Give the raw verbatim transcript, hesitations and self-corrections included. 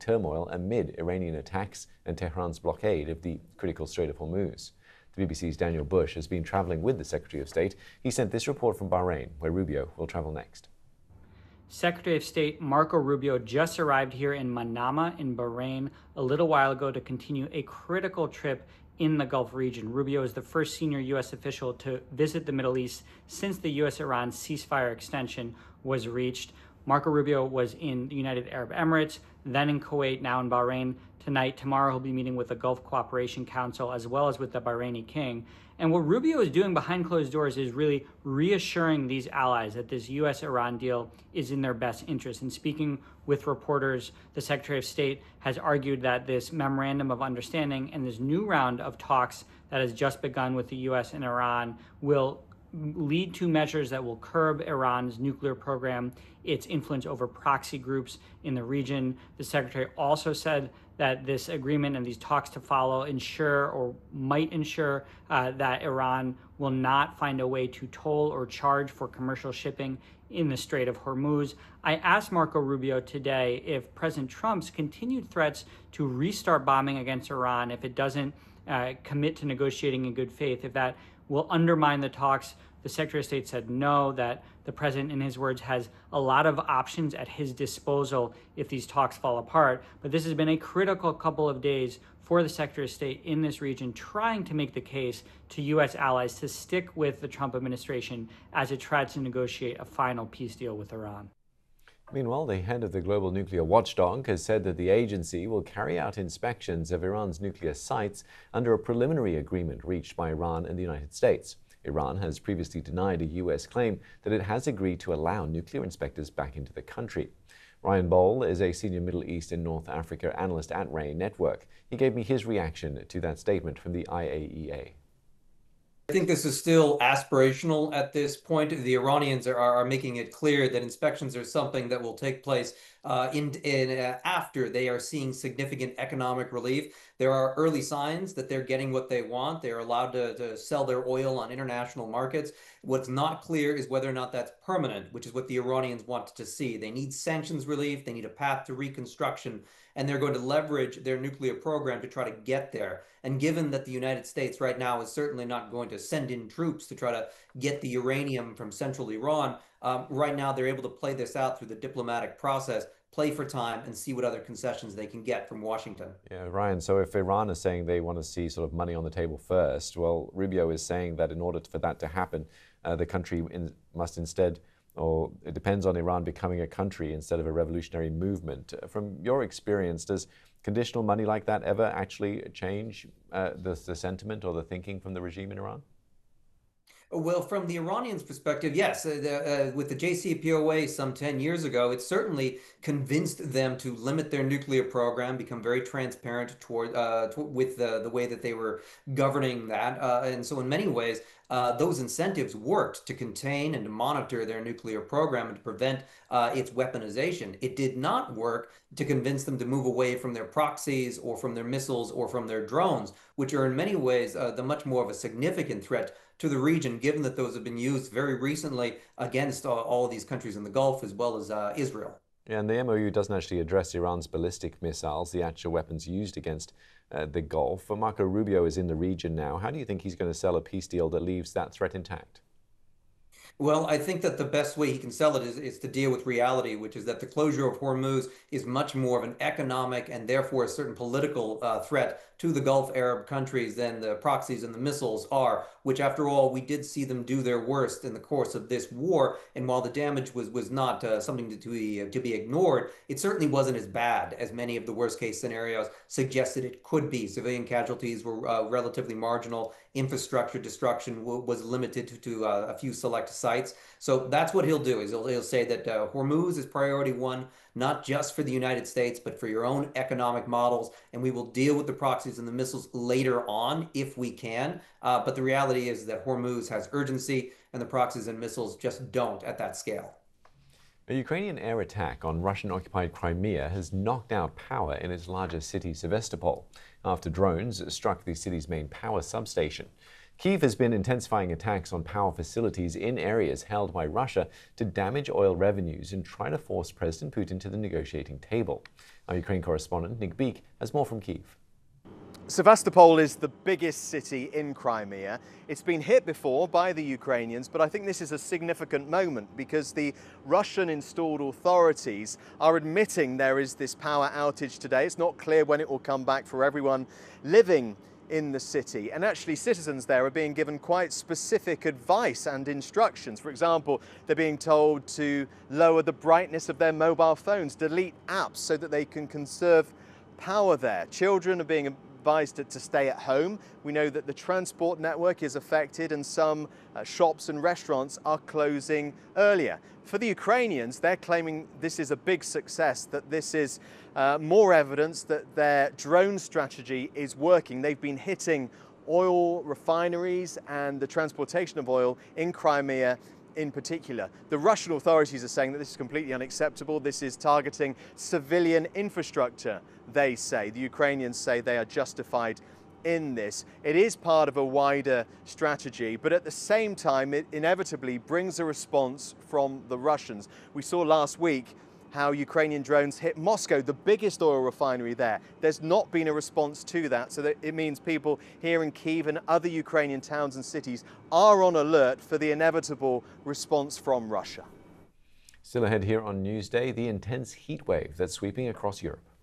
turmoil amid Iranian attacks and Tehran's blockade of the critical Strait of Hormuz. The B B C's Daniel Bush has been traveling with the Secretary of State. He sent this report from Bahrain, where Rubio will travel next. Secretary of State Marco Rubio just arrived here in Manama in Bahrain a little while ago to continue a critical trip in the Gulf region. Rubio is the first senior U S official to visit the Middle East since the U S Iran ceasefire extension was reached. Marco Rubio was in the United Arab Emirates, then in Kuwait, now in Bahrain. Tonight, tomorrow, he'll be meeting with the Gulf Cooperation Council as well as with the Bahraini king. And what Rubio is doing behind closed doors is really reassuring these allies that this U S Iran deal is in their best interest. And speaking with reporters, the Secretary of State has argued that this memorandum of understanding and this new round of talks that has just begun with the U S and Iran will lead to measures that will curb Iran's nuclear program, its influence over proxy groups in the region. The Secretary also said that this agreement and these talks to follow ensure or might ensure uh, that Iran will not find a way to toll or charge for commercial shipping in the Strait of Hormuz. I asked Marco Rubio today if President Trump's continued threats to restart bombing against Iran, if it doesn't uh, commit to negotiating in good faith, if that will undermine the talks. The Secretary of State said no, that the president, in his words, has a lot of options at his disposal if these talks fall apart. But this has been a critical couple of days for the Secretary of State in this region, trying to make the case to U S allies to stick with the Trump administration as it tries to negotiate a final peace deal with Iran. Meanwhile, the head of the global nuclear watchdog has said that the agency will carry out inspections of Iran's nuclear sites under a preliminary agreement reached by Iran and the United States. Iran has previously denied a U S claim that it has agreed to allow nuclear inspectors back into the country. Ryan Bohl is a senior Middle East and North Africa analyst at Ray Network. He gave me his reaction to that statement from the I A E A. I think this is still aspirational at this point. The Iranians are, are making it clear that inspections are something that will take place uh, in, in uh, after they are seeing significant economic relief. There are early signs that they're getting what they want. They're allowed to, to sell their oil on international markets. What's not clear is whether or not that's permanent, which is what the Iranians want to see. They need sanctions relief. They need a path to reconstruction, and they're going to leverage their nuclear program to try to get there. And given that the United States right now is certainly not going to send in troops to try to get the uranium from central Iran, um, right now they're able to play this out through the diplomatic process, play for time, and see what other concessions they can get from Washington. Yeah, Ryan, so if Iran is saying they want to see sort of money on the table first, well, Rubio is saying that in order for that to happen, uh, the country in, must instead, or it depends on Iran becoming a country instead of a revolutionary movement. From your experience, does conditional money like that ever actually change uh, the, the sentiment or the thinking from the regime in Iran? Well, from the Iranians' perspective, yes. Uh, the, uh, with the J C P O A some ten years ago, it certainly convinced them to limit their nuclear program, become very transparent toward uh, to, with the, the way that they were governing that. Uh, and so in many ways, uh, those incentives worked to contain and to monitor their nuclear program and to prevent uh, its weaponization. It did not work to convince them to move away from their proxies or from their missiles or from their drones, which are in many ways uh, the much more of a significant threat to the region, given that those have been used very recently against uh, all of these countries in the Gulf as well as uh, Israel. Yeah, and the M O U doesn't actually address Iran's ballistic missiles, the actual weapons used against uh, the Gulf. Marco Rubio is in the region now. How do you think he's going to sell a peace deal that leaves that threat intact? Well, I think that the best way he can sell it is, is to deal with reality, which is that the closure of Hormuz is much more of an economic and therefore a certain political uh, threat to the Gulf Arab countries than the proxies and the missiles are, which after all, we did see them do their worst in the course of this war. And while the damage was, was not uh, something to, to, be, to be ignored, it certainly wasn't as bad as many of the worst case scenarios suggested it could be. Civilian casualties were uh, relatively marginal. Infrastructure destruction was limited to, to uh, a few select sites. So that's what he'll do, is he'll, he'll say that uh, Hormuz is priority one, not just for the United States, but for your own economic models. And we will deal with the proxies and the missiles later on if we can. Uh, but the reality is that Hormuz has urgency and the proxies and missiles just don't at that scale. A Ukrainian air attack on Russian-occupied Crimea has knocked out power in its largest city, Sevastopol, after drones struck the city's main power substation. Kyiv has been intensifying attacks on power facilities in areas held by Russia to damage oil revenues and try to force President Putin to the negotiating table. Our Ukraine correspondent Nick Beek has more from Kyiv. Sevastopol is the biggest city in Crimea. It's been hit before by the Ukrainians, but I think this is a significant moment because the Russian-installed authorities are admitting there is this power outage today. It's not clear when it will come back for everyone living in the city, and actually citizens there are being given quite specific advice and instructions. For example, they're being told to lower the brightness of their mobile phones, delete apps so that they can conserve power there. Children are being advised to, to stay at home. We know that the transport network is affected and some uh, shops and restaurants are closing earlier. For the Ukrainians, they're claiming this is a big success, that this is uh, more evidence that their drone strategy is working. They've been hitting oil refineries and the transportation of oil in Crimea in particular. The Russian authorities are saying that this is completely unacceptable. This is targeting civilian infrastructure, they say. The Ukrainians say they are justified in this. It is part of a wider strategy, but at the same time, it inevitably brings a response from the Russians. We saw last week how Ukrainian drones hit Moscow, the biggest oil refinery there. There's not been a response to that, so that it means people here in Kyiv and other Ukrainian towns and cities are on alert for the inevitable response from Russia. Still ahead here on Newsday, the intense heat wave that's sweeping across Europe.